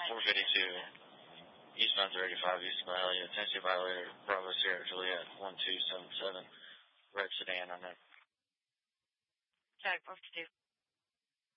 452 eastbound 35 east of Elliott. Tennessee violator, Bravo Sierra Juliet 1277. Red sedan on there. Tag 452.